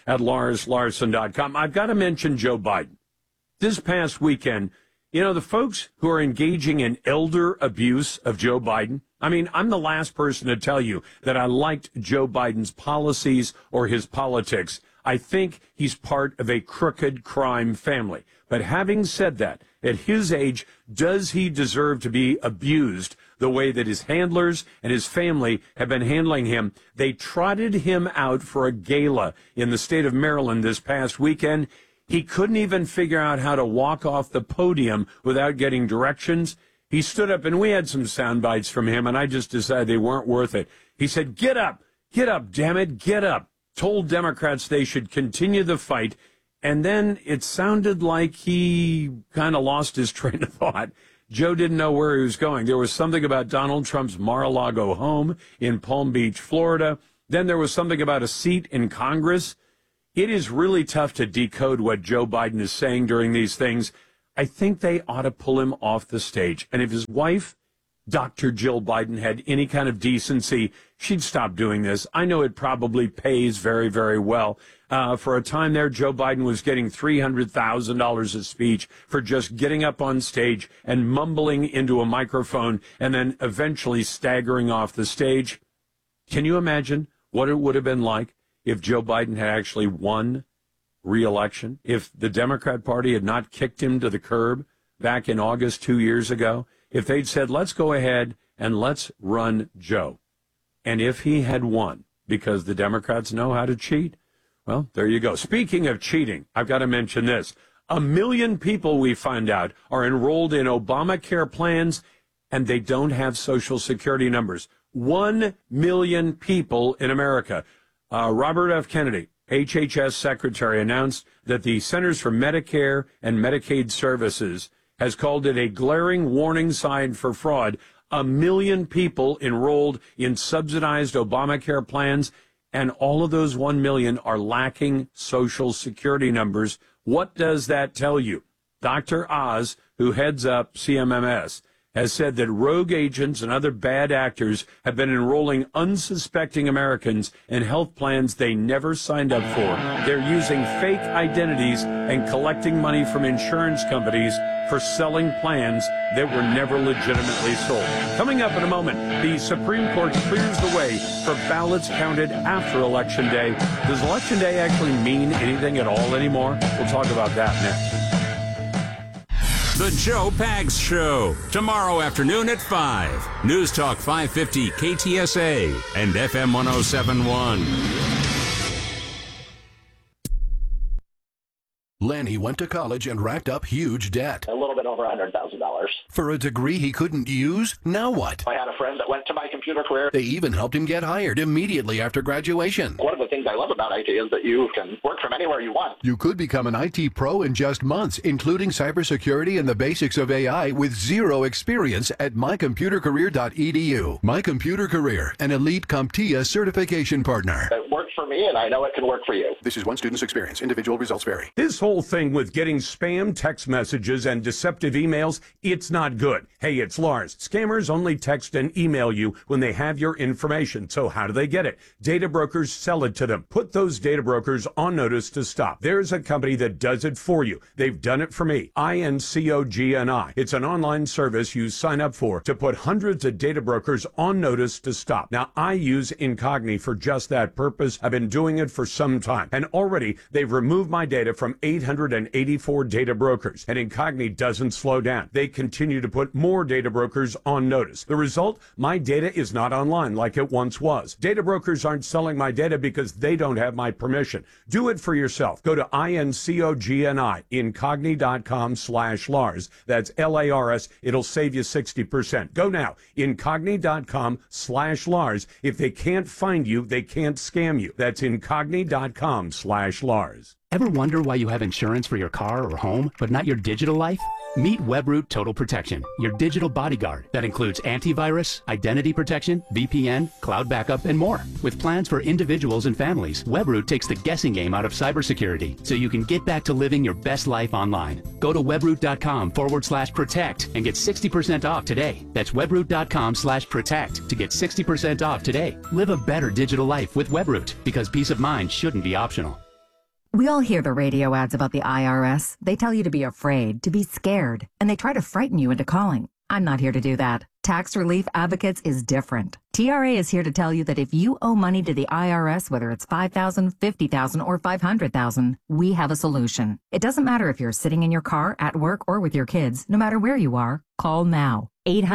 [SPEAKER 1] talk@LarsLarson.com. I've got to mention Joe Biden. This past weekend, you know, the folks who are engaging in elder abuse of Joe Biden, I mean, I'm the last person to tell you that I liked Joe Biden's policies or his politics. I think he's part of a crooked crime family. But having said that, at his age, does he deserve to be abused the way that his handlers and his family have been handling him? They trotted him out for a gala in the state of Maryland this past weekend. He couldn't even figure out how to walk off the podium without getting directions. He stood up, and we had some sound bites from him, and I just decided they weren't worth it. He said, get up, damn it, get up. Told Democrats they should continue the fight. And then it sounded like he kind of lost his train of thought. Joe didn't know where he was going. There was something about Donald Trump's Mar-a-Lago home in Palm Beach, Florida. Then there was something about a seat in Congress. It is really tough to decode what Joe Biden is saying during these things. I think they ought to pull him off the stage. And if his wife, Dr. Jill Biden, had any kind of decency, she'd stop doing this. I know it probably pays very, very well. For a time there, Joe Biden was getting $300,000 a speech for just getting up on stage and mumbling into a microphone and then eventually staggering off the stage. Can you imagine what it would have been like if Joe Biden had actually won re-election? If the Democrat Party had not kicked him to the curb back in August 2 years ago? If they'd said, let's go ahead and let's run Joe. And if he had won, because the Democrats know how to cheat, well, there you go. Speaking of cheating, I've got to mention this. 1 million people, we find out, are enrolled in Obamacare plans, and they don't have Social Security numbers. 1 million people in America. Robert F. Kennedy, HHS Secretary, announced that the Centers for Medicare and Medicaid Services has called it a glaring warning sign for fraud. 1 million people enrolled in subsidized Obamacare plans, and all of those 1 million are lacking Social Security numbers. What does that tell you? Dr. Oz, who heads up CMMS, has said that rogue agents and other bad actors have been enrolling unsuspecting Americans in health plans they never signed up for. They're using fake identities and collecting money from insurance companies for selling plans that were never legitimately sold. Coming up in a moment, the Supreme Court clears the way for ballots counted after Election Day. Does Election Day actually mean anything at all anymore? We'll talk about that next.
[SPEAKER 2] The Joe Pags Show, tomorrow afternoon at 5. News Talk 550 KTSA and FM 1071.
[SPEAKER 8] Lanny went to college and racked up huge debt.
[SPEAKER 10] A little bit over $100,000.
[SPEAKER 8] For a degree he couldn't use? Now what?
[SPEAKER 10] I had a friend that went to my computer career.
[SPEAKER 8] They even helped him get hired immediately after graduation.
[SPEAKER 10] One of the things I love about IT is that you can work from anywhere you want.
[SPEAKER 8] You could become an IT pro in just months, including cybersecurity and the basics of AI with zero experience at mycomputercareer.edu. My Computer Career, an elite CompTIA certification partner.
[SPEAKER 10] It worked for me, and I know it can work for you.
[SPEAKER 8] This is one student's experience. Individual results vary.
[SPEAKER 1] This whole thing with getting spam text messages and deceptive emails, it's not good. Hey, it's Lars. Scammers only text and email you when they have your information. So how do they get it? Data brokers sell it to them. Put those data brokers on notice to stop. There's a company that does it for you. They've done it for me. INCOGNI. It's an online service you sign up for to put hundreds of data brokers on notice to stop. Now, I use Incogni for just that purpose. I've been doing it for some time. And already, they've removed my data from 884 data brokers. And Incogni doesn't slow down. They continue to put more data brokers on notice. The result? My data is not online like it once was. Data brokers aren't selling my data because they don't have my permission. Do it for yourself. Go to INCOGNI, incogni.com/Lars. That's LARS. It'll save you 60%. Go now, incogni.com/Lars. If they can't find you, they can't scam you. That's incogni.com/Lars.
[SPEAKER 11] Ever wonder why you have insurance for your car or home, but not your digital life? Meet Webroot Total Protection, your digital bodyguard that includes antivirus, identity protection, VPN, cloud backup, and more. With plans for individuals and families, Webroot takes the guessing game out of cybersecurity so you can get back to living your best life online. Go to webroot.com/protect and get 60% off today. That's webroot.com/protect to get 60% off today. Live a better digital life with Webroot, because peace of mind shouldn't be optional.
[SPEAKER 12] We all hear the radio ads about the IRS. They tell you to be afraid, to be scared, and they try to frighten you into calling. I'm not here to do that. Tax Relief Advocates is different. TRA is here to tell you that if you owe money to the IRS, whether it's $5,000, $50,000, or $500,000, we have a solution. It doesn't matter if you're sitting in your car, at work, or with your kids. No matter where you are, call now.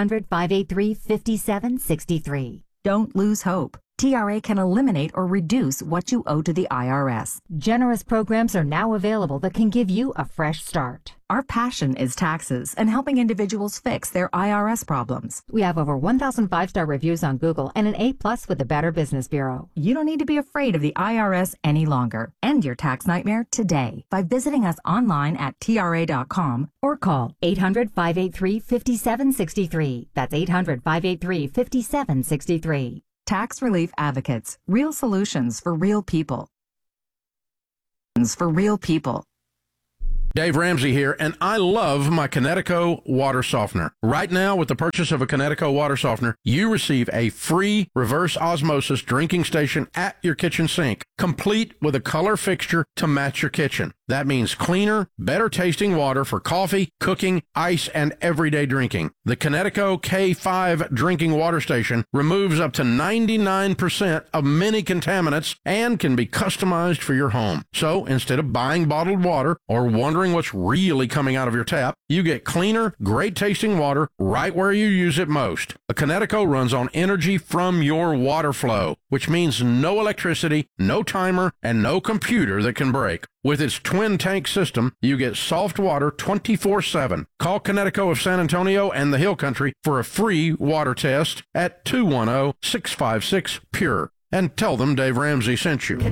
[SPEAKER 12] 800-583-5763. Don't lose hope. TRA can eliminate or reduce what you owe to the IRS.
[SPEAKER 13] Generous programs are now available that can give you a fresh start.
[SPEAKER 12] Our passion is taxes and helping individuals fix their IRS problems.
[SPEAKER 13] We have over 1,000 5-star reviews on Google and an A+ with the Better Business Bureau.
[SPEAKER 12] You don't need to be afraid of the IRS any longer. End your tax nightmare today by visiting us online at TRA.com
[SPEAKER 13] or call 800-583-5763. That's 800-583-5763.
[SPEAKER 12] Tax Relief Advocates. Real solutions for real people. For real people.
[SPEAKER 14] Dave Ramsey here, and I love my Connecticut water softener. Right now, with the purchase of a Connecticut water softener, you receive a free reverse osmosis drinking station at your kitchen sink, complete with a color fixture to match your kitchen. That means cleaner, better tasting water for coffee, cooking, ice, and everyday drinking. The Connecticut K5 drinking water station removes up to 99% of many contaminants and can be customized for your home. So instead of buying bottled water or wondering what's really coming out of your tap, you get cleaner, great tasting water right where you use it most. A Connecticut runs on energy from your water flow, which means no electricity, no timer, and no computer that can break. With its twin tank system, you get soft water 24/7. Call Connecticut of San Antonio and the Hill Country for a free water test at 210-656-PURE. And tell them Dave Ramsey sent you.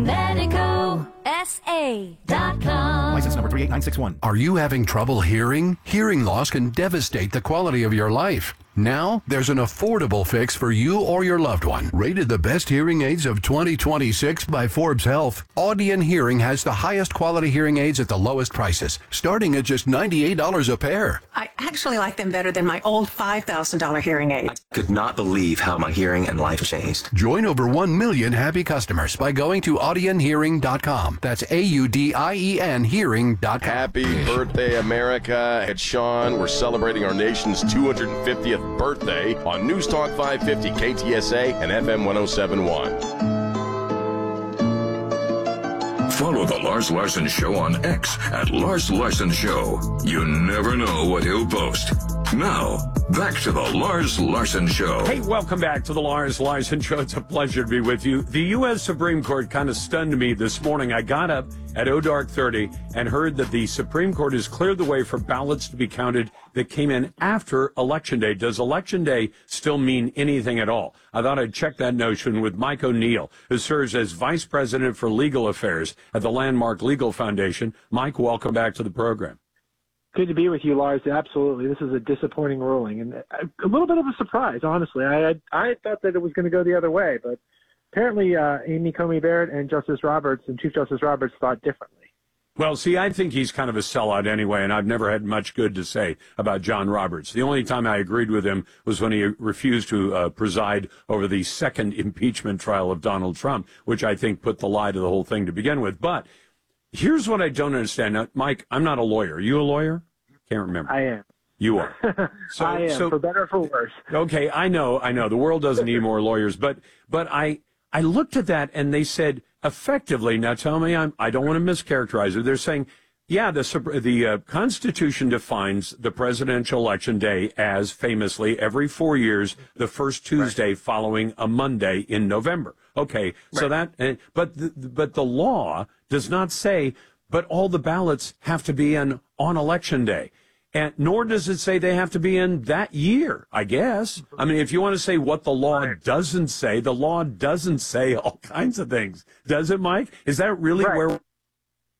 [SPEAKER 15] ConnecticutSA.com.
[SPEAKER 8] License number 38961. Are you having trouble hearing? Hearing loss can devastate the quality of your life. Now, there's an affordable fix for you or your loved one. Rated the best hearing aids of 2026 by Forbes Health, Audion Hearing has the highest quality hearing aids at the lowest prices, starting at just $98 a pair.
[SPEAKER 17] I actually like them better than my old $5,000 hearing aid.
[SPEAKER 18] I could not believe how my hearing and life changed.
[SPEAKER 8] Join over 1 million happy customers by going to audionhearing.com. That's AUDIEN hearing.com.
[SPEAKER 28] Happy birthday, America. It's Sean. We're celebrating our nation's 250th birthday on News Talk 550 KTSA and FM 107.1.
[SPEAKER 16] Follow The Lars Larson Show on X at Lars Larson Show. You never know what he'll post. Now, back to The Lars Larson Show.
[SPEAKER 1] Hey, welcome back to The Lars Larson Show. It's a pleasure to be with you. The U.S. Supreme Court kind of stunned me this morning. I got up at dark 30 and heard that the Supreme Court has cleared the way for ballots to be counted that came in after Election Day. Does Election Day still mean anything at all? I thought I'd check that notion with Mike O'Neill, who serves as Vice President for Legal Affairs at the Landmark Legal Foundation. Mike, welcome back to the program.
[SPEAKER 29] Good to be with you, Lars. Absolutely. This is a disappointing ruling and a little bit of a surprise, honestly. I thought that it was going to go the other way, but apparently Amy Coney Barrett and Justice Roberts and Chief Justice Roberts thought differently.
[SPEAKER 1] Well, see, I think he's kind of a sellout anyway, and I've never had much good to say about John Roberts. The only time I agreed with him was when he refused to preside over the second impeachment trial of Donald Trump, which I think put the lie to the whole thing to begin with. But here's what I don't understand. Now, Mike, I'm not a lawyer. Are you a lawyer? Can't remember.
[SPEAKER 29] I am.
[SPEAKER 1] You are.
[SPEAKER 29] I am, for better or for worse.
[SPEAKER 1] Okay, I know. The world doesn't need more lawyers. But I looked at that, and they said, effectively, now tell me I don't want to mischaracterize it. They're saying, yeah, the Constitution defines the presidential election day as, famously, every 4 years, the first Tuesday following a Monday in November. Okay, so that, but the law does not say, but all the ballots have to be in on Election Day. And nor does it say they have to be in that year, I guess. I mean, if you want to say what the law doesn't say, the law doesn't say all kinds of things. Does it, Mike? Is that really where...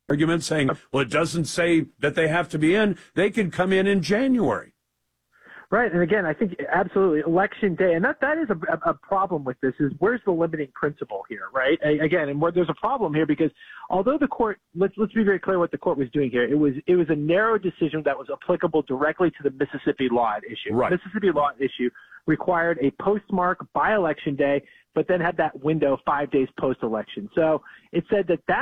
[SPEAKER 1] argument saying, well, it doesn't say that they have to be in. They could come in January.
[SPEAKER 29] Right. And again, I think absolutely election day. And that is a problem with this is where's the limiting principle here, right? Again, and there's a problem here because although the court, let's be very clear what the court was doing here. It was a narrow decision that was applicable directly to the Mississippi law at issue.
[SPEAKER 1] Right.
[SPEAKER 29] Mississippi law at issue required a postmark by election day, but then had that window 5 days post-election. So it said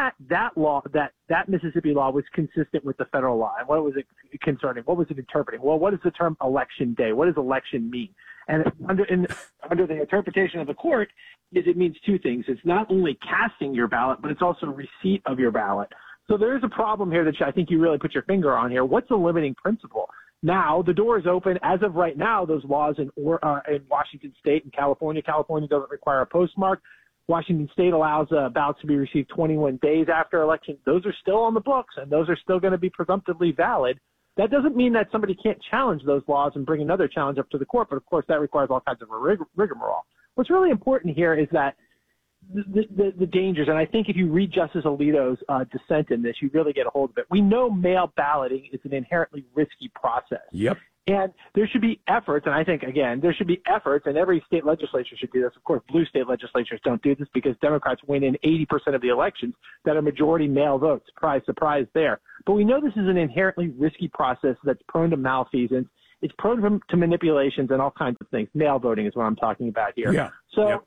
[SPEAKER 29] that Mississippi law was consistent with the federal law. And what was it concerning? What was it interpreting? Well, what is the term election day? What does election mean? And under the interpretation of the court, it means two things. It's not only casting your ballot, but it's also receipt of your ballot. So there is a problem here that I think you really put your finger on here. What's the limiting principle? Now, the door is open. As of right now, those laws in Washington State and California doesn't require a postmark. Washington State allows ballots to be received 21 days after election. Those are still on the books, and those are still going to be presumptively valid. That doesn't mean that somebody can't challenge those laws and bring another challenge up to the court, but of course that requires all kinds of rigmarole. What's really important here is that the dangers, and I think if you read Justice Alito's dissent in this, you really get a hold of it. We know mail balloting is an inherently risky process.
[SPEAKER 1] Yep.
[SPEAKER 29] And there should be efforts, and I think, again, there should be efforts, and every state legislature should do this. Of course, blue state legislatures don't do this because Democrats win in 80% of the elections that are majority mail votes. Surprise, surprise there. But we know this is an inherently risky process that's prone to malfeasance. It's prone to manipulations and all kinds of things. Mail voting is what I'm talking about here.
[SPEAKER 1] Yeah.
[SPEAKER 29] So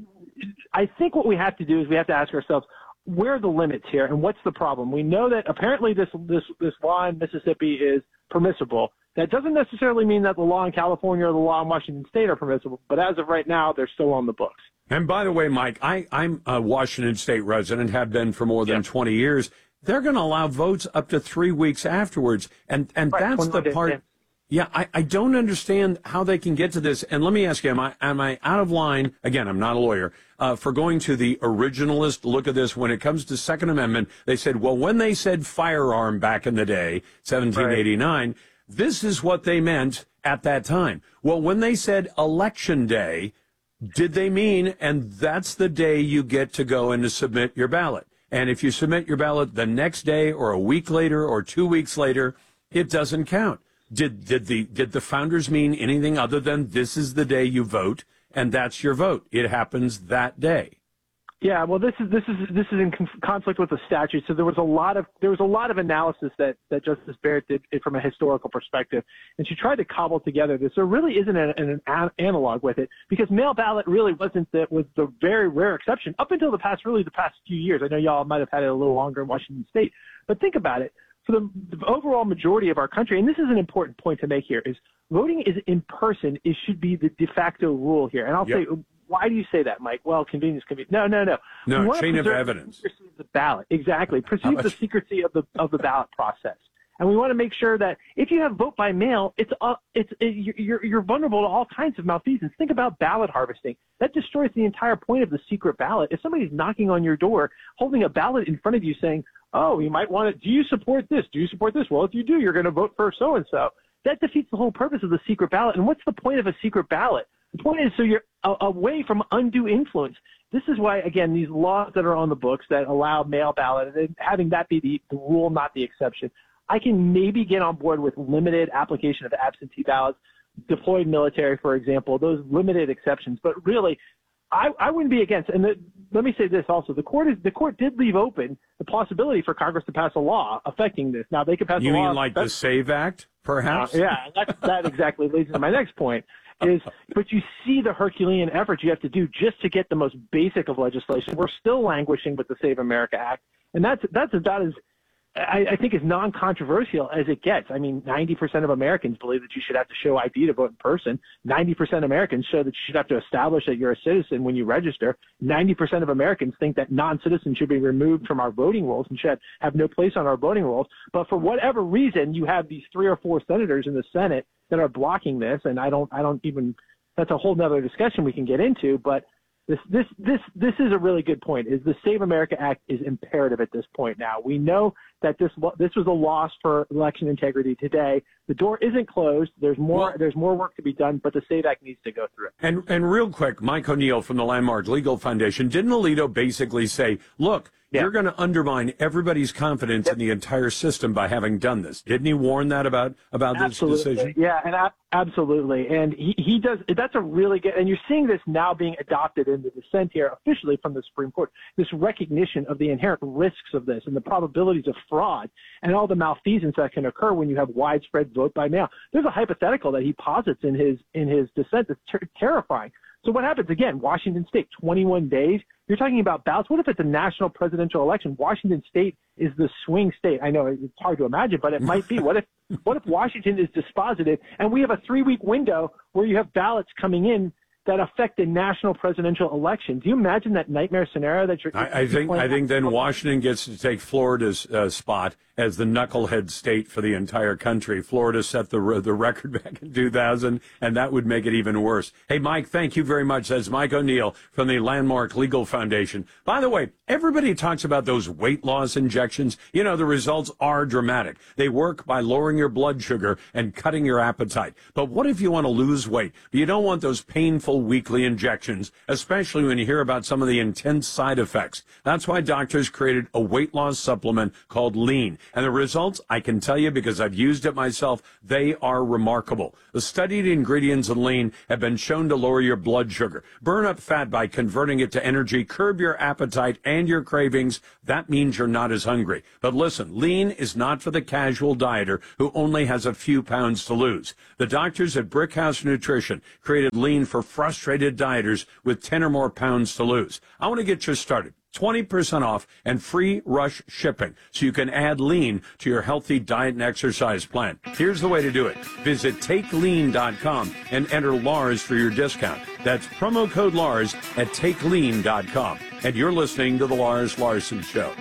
[SPEAKER 29] I think what we have to do is we have to ask ourselves, where are the limits here and what's the problem? We know that apparently this law in Mississippi is permissible. That doesn't necessarily mean that the law in California or the law in Washington State are permissible, but as of right now, they're still on the books.
[SPEAKER 1] And by the way, Mike, I'm a Washington State resident, have been for more than 20 years. They're going to allow votes up to 3 weeks afterwards. And right, that's the part. Yeah, I don't understand how they can get to this. And let me ask you, am I out of line? Again, I'm not a lawyer, for going to the originalist look at this. When it comes to Second Amendment, they said, well, when they said firearm back in the day, 1789, this is what they meant at that time. Well, when they said election day, did they mean, and that's the day you get to go and to submit your ballot. And if you submit your ballot the next day or a week later or 2 weeks later, it doesn't count. Did the founders mean anything other than this is the day you vote and that's your vote? It happens that day.
[SPEAKER 29] Yeah, well, this is in conflict with the statute. So there was a lot of analysis that Justice Barrett did from a historical perspective, and she tried to cobble together this. There really isn't an analog with it because mail ballot really was the very rare exception up until the past few years. I know y'all might have had it a little longer in Washington State, but think about it. For the overall majority of our country, and this is an important point to make here, is voting is in person. It should be the de facto rule here. And I'll say, why do you say that, Mike? Well, convenience. No.
[SPEAKER 1] No, chain of evidence.
[SPEAKER 29] The secrecy of the ballot. Exactly. Preserve the secrecy of the ballot process. And we want to make sure that if you have vote by mail, you're vulnerable to all kinds of malfeasance. Think about ballot harvesting. That destroys the entire point of the secret ballot. If somebody's knocking on your door, holding a ballot in front of you saying, oh, you might want to, do you support this? Do you support this? Well, if you do, you're going to vote for so-and-so. That defeats the whole purpose of the secret ballot. And what's the point of a secret ballot? The point is so you're away from undue influence. This is why, again, these laws that are on the books that allow mail ballot, and having that be the rule, not the exception, I can maybe get on board with limited application of absentee ballots, deployed military, for example, those limited exceptions. But really, I wouldn't be against. And let me say this also: the court did leave open the possibility for Congress to pass a law affecting this. Now they could pass a law.
[SPEAKER 1] You mean like the SAVE Act, perhaps?
[SPEAKER 29] That exactly leads to my next point. But you see the Herculean effort you have to do just to get the most basic of legislation. We're still languishing with the Save America Act, and that's about as I think as non-controversial as it gets. I mean, 90% of Americans believe that you should have to show ID to vote in person. 90% of Americans show that you should have to establish that you're a citizen when you register. 90% of Americans think that non-citizens should be removed from our voting rolls and should have no place on our voting rolls. But for whatever reason, you have these 3 or 4 senators in the Senate that are blocking this, and I don't even. That's a whole nother discussion we can get into, but. This is a really good point. Is the Save America Act is imperative at this point now. We know that this was a loss for election integrity today. The door isn't closed. There's more work to be done, but the Save Act needs to go through it.
[SPEAKER 1] And real quick, Mike O'Neill from the Landmark Legal Foundation, didn't Alito basically say, look, You're going to undermine everybody's confidence in the entire system by having done this. Didn't he warn that about this decision?
[SPEAKER 29] Yeah, and absolutely. And he does. That's a really good. And you're seeing this now being adopted in the dissent here officially from the Supreme Court. This recognition of the inherent risks of this and the probabilities of fraud and all the malfeasance that can occur when you have widespread vote by mail. There's a hypothetical that he posits in his dissent that's terrifying. So what happens again? Washington State, 21 days. You're talking about ballots. What if it's a national presidential election? Washington State is the swing state. I know it's hard to imagine, but it might be. What if Washington is dispositive and we have a 3-week window where you have ballots coming in that affect the national presidential election? Do you imagine that nightmare scenario that you're?
[SPEAKER 1] I think then Washington gets to take Florida's spot as the knucklehead state for the entire country. Florida set the record back in 2000, and that would make it even worse. Hey, Mike, thank you very much. That's Mike O'Neill from the Landmark Legal Foundation. By the way, everybody talks about those weight loss injections. You know, the results are dramatic. They work by lowering your blood sugar and cutting your appetite. But what if you want to lose weight? You don't want those painful weekly injections, especially when you hear about some of the intense side effects. That's why doctors created a weight loss supplement called Lean. And the results, I can tell you because I've used it myself, they are remarkable. The studied ingredients in Lean have been shown to lower your blood sugar, burn up fat by converting it to energy, curb your appetite and your cravings. That means you're not as hungry. But listen, Lean is not for the casual dieter who only has a few pounds to lose. The doctors at Brickhouse Nutrition created Lean for frustrated dieters with 10 or more pounds to lose. I want to get you started. 20% off and free rush shipping so you can add Lean to your healthy diet and exercise plan. Here's the way to do it. Visit TakeLean.com and enter Lars for your discount. That's promo code Lars at TakeLean.com. And you're listening to The Lars Larson Show.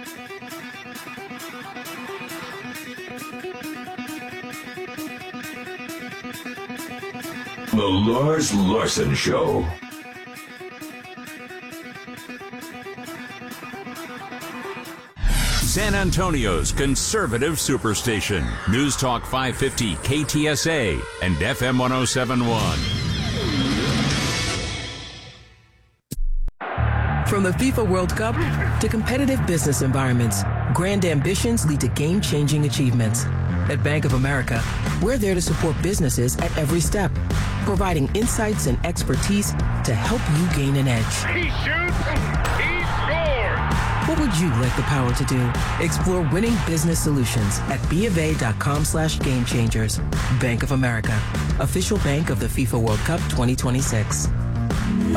[SPEAKER 16] The Lars Larson Show.
[SPEAKER 2] San Antonio's conservative superstation. News Talk 550 KTSA and FM 1071.
[SPEAKER 9] From the FIFA World Cup to competitive business environments, grand ambitions lead to game-changing achievements. At Bank of America, we're there to support businesses at every step, providing insights and expertise to help you gain an edge.
[SPEAKER 27] He shoots, he scores!
[SPEAKER 9] What would you like the power to do? Explore winning business solutions at BofA.com/gamechangers. Bank of America, official bank of the FIFA World Cup 2026.